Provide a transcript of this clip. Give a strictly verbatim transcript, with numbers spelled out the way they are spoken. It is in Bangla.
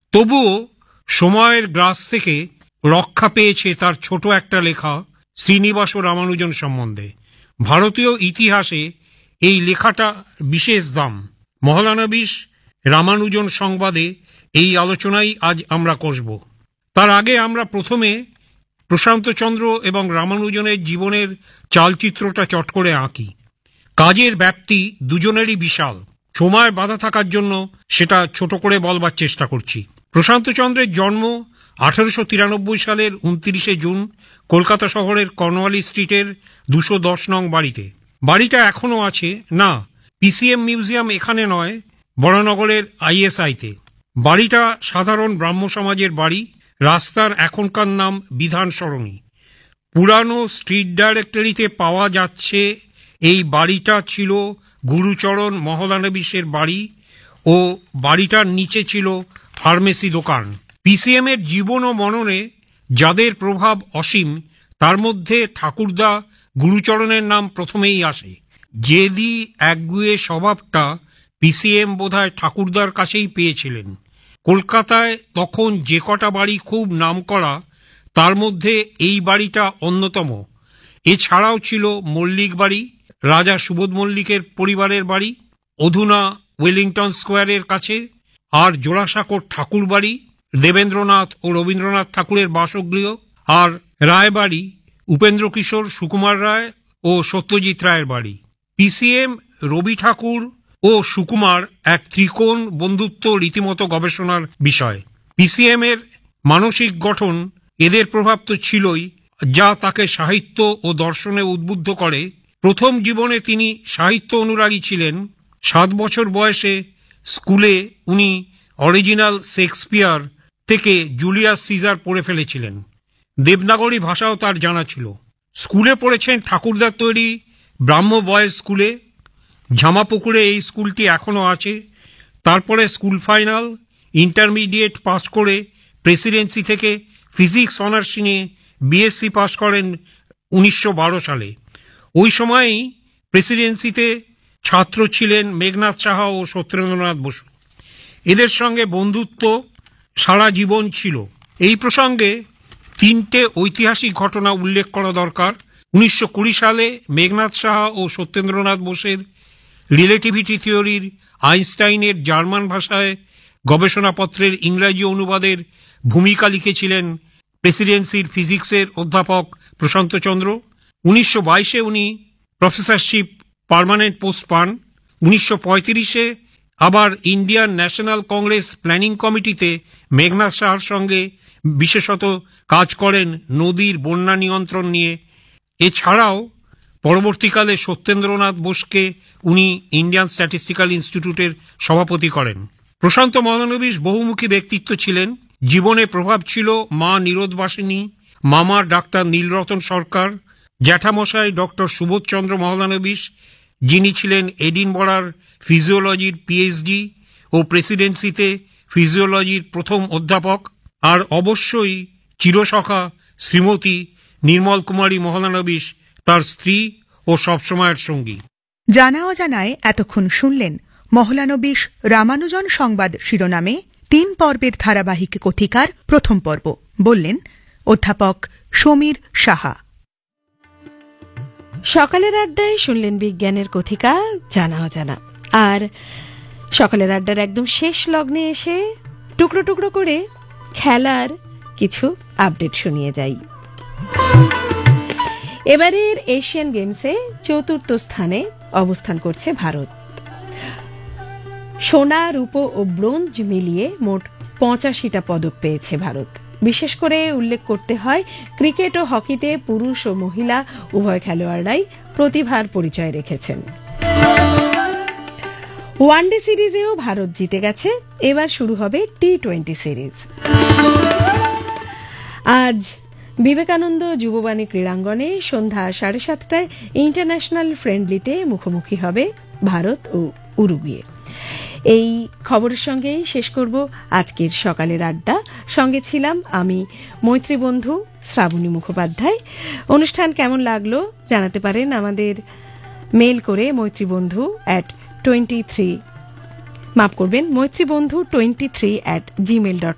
তবুও সময়ের গ্রাস থেকে রক্ষা পেয়েছে তার ছোট একটা লেখা শ্রীনিবাস রামানুজন সম্বন্ধে। ভারতীয় ইতিহাসে এই লেখাটা বিশেষ দাম। মহলানবিশ রামানুজন সংবাদে এই আলোচনাই আজ আমরা করব। তার আগে আমরা প্রথমে প্রশান্তচন্দ্র এবং রামানুজনের জীবনের চালচিত্রটা চট করে আঁকি। কাজের ব্যাপ্তি দুজনেরই বিশাল, সময় বাধা থাকার জন্য সেটা ছোট করে বলবার চেষ্টা করছি। প্রশান্তচন্দ্রের জন্ম আঠারোশো তিরানব্বই সালের উনত্রিশে জুন কলকাতা শহরের কর্নওয়ালিস স্ট্রিটের দুশো দশ নং বাড়িতে। বাড়িটা এখনও আছে, না পিসিএম মিউজিয়াম এখানে নয়, বরানগরের আইএসআইতে। বাড়িটা সাধারণ ব্রাহ্ম সমাজের বাড়ি। রাস্তার এখনকার নাম বিধান সরণি। পুরানো স্ট্রিট ডাইরেক্টরিতে পাওয়া যাচ্ছে এই বাড়িটা ছিল গুরুচরণ মহলানবিশের বাড়ি ও বাড়িটার নিচে ছিল ফার্মেসি দোকান। পিসিএম এর জীবন ও মননে যাদের প্রভাব অসীম তার মধ্যে ঠাকুরদা গুরুচরণের নাম প্রথমেই আসে। জেদি একগুয়ে স্বভাবটা পিসিএম বোধহয় ঠাকুরদার কাছেই পেয়েছিলেন। কলকাতায় তখন যে কটা বাড়ি খুব নামকরা তার মধ্যে এই বাড়িটা অন্যতম। এছাড়াও ছিল মল্লিক বাড়ি, রাজা সুবোধ মল্লিকের পরিবারের বাড়ি অধুনা ওয়েলিংটন স্কোয়ারের কাছে, আর জোড়াসাঁকোর ঠাকুর বাড়ি দেবেন্দ্রনাথ ও রবীন্দ্রনাথ ঠাকুরের বাসগৃহ, আর রায়বাড়ি উপেন্দ্রকিশোর সুকুমার রায় ও সত্যজিৎ রায়ের বাড়ি। পিসিএম, রবি ঠাকুর ও সুকুমার এক ত্রিকোণ বন্ধুত্ব রীতিমতো গবেষণার বিষয়। পিসিএম এর মানসিক গঠন এদের প্রভাব তো ছিলই, যা তাকে সাহিত্য ও দর্শনে উদ্বুদ্ধ করে। প্রথম জীবনে তিনি সাহিত্য অনুরাগী ছিলেন। সাত বছর বয়সে স্কুলে উনি অরিজিনাল শেক্সপিয়ার থেকে জুলিয়াস সিজার পড়ে ফেলেছিলেন। দেবনাগরী ভাষাও তার জানা ছিল। স্কুলে পড়েছেন ঠাকুরদার তৈরি ব্রাহ্ম বয়েজ স্কুলে। ঝামাপুকুরে এই স্কুলটি এখনও আছে। তারপরে স্কুল ফাইনাল, ইন্টারমিডিয়েট পাস করে প্রেসিডেন্সি থেকে ফিজিক্স অনার্স নিয়ে বিএসসি পাস করেন উনিশশো বারো সালে। ওই সময়েই প্রেসিডেন্সিতে ছাত্র ছিলেন মেঘনাদ সাহা ও সত্যেন্দ্রনাথ বসু। এদের সঙ্গে বন্ধুত্ব সারা জীবন ছিল। এই প্রসঙ্গে তিনটে ঐতিহাসিক ঘটনা উল্লেখ করা দরকার। উনিশশো কুড়ি সালে মেঘনাদ সাহা ও সত্যেন্দ্রনাথ বোসের রিলেটিভিটি থিওরির আইনস্টাইনের জার্মান ভাষায় গবেষণাপত্রের ইংরাজি অনুবাদের ভূমিকা লিখেছিলেন প্রেসিডেন্সির ফিজিক্সের অধ্যাপক প্রশান্তচন্দ্র। উনিশশো বাইশে উনি প্রফেসরশিপ পার্মানেন্ট পোস্ট পান। উনিশশো পঁয়ত্রিশে আবার ইন্ডিয়ান ন্যাশনাল কংগ্রেস প্ল্যানিং কমিটিতে মেঘনাদ সাহার সঙ্গে বিশেষত কাজ করেন নদীর বন্যা নিয়ন্ত্রণ নিয়ে। এছাড়াও পরবর্তীকালে সত্যেন্দ্রনাথ বোসকে উনি ইন্ডিয়ান স্ট্যাটিস্টিক্যাল ইনস্টিটিউটের সভাপতি করেন। প্রশান্ত মহলানবিশ বহুমুখী ব্যক্তিত্ব ছিলেন। জীবনে প্রভাব ছিল মা নীরোদবাসিনী, মামা ডাক্তার নীলরতন সরকার, জ্যাঠামশাই ডক্টর সুবোধচন্দ্র মহলানবিশ, যিনি ছিলেন এডিনবরার ফিজিওলজির পিএইচডি ও প্রেসিডেন্সিতে ফিজিওলজির প্রথম অধ্যাপক, আর অবশ্যই চিরসখা শ্রীমতী নির্মল কুমারী মহলানবিশ, তার স্ত্রী ও সবসময়ের সঙ্গী। জানা অজানায় এতক্ষণ শুনলেন মহলানবিশ রামানুজন সংবাদ শিরোনামে তিন পর্বের ধারাবাহিক কথিকার প্রথম পর্ব। বললেন অধ্যাপক সমীর সাহা। সকালের আড্ডায় শুনলেন বিজ্ঞানের কথিকা জানা অজানা। আর সকালের আড্ডার একদম শেষ লগ্নে এসে টুকরো টুকরো করে খেলার কিছু আপডেট শুনিয়ে যাই। এবারের এশিয়ান গেমসে চতুর্থ স্থানে অবস্থান করছে ভারত। সোনা, রূপো ও ব্রোঞ্জ মিলিয়ে মোট পঁচাশিটা পদক পেয়েছে ভারত। বিশেষ করে উল্লেখ করতে হয় ক্রিকেট ও হকিতে পুরুষ ও মহিলা উভয় খেলোয়াড়রাই প্রতিভার পরিচয় রেখেছেন। ওয়ানডে সিরিজেও ভারত জিতে গেছে। এবার শুরু হবে টি টোয়েন্টি সিরিজ। আজ বিবেকানন্দ যুববাণী ক্রীড়াঙ্গনে সন্ধ্যা সাড়ে সাতটায় ইন্টারন্যাশনাল ফ্রেন্ডলিতে মুখোমুখি হবে ভারত ও উরুগুয়ে। এই খবরের সঙ্গেই শেষ করব আজকের সকালের আড্ডা। সঙ্গে ছিলাম আমি মৈত্রী বন্ধু শ্রাবণী মুখোপাধ্যায়। অনুষ্ঠান কেমন লাগলো জানাতে পারেন আমাদের মেল করে মৈত্রীবন্ধু অ্যাট টোয়েন্টি থ্রি মাফ করবেন মৈত্রীবন্ধু twenty three at Gmail dot